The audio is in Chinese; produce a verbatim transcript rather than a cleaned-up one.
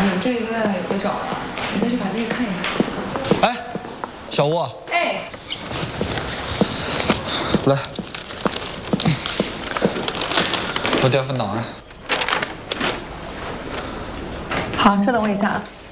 你们这一个月也回找了，你再去把那个看一下。 哎，小吴。 哎。 来，我电份档案。 好，稍等我一下啊。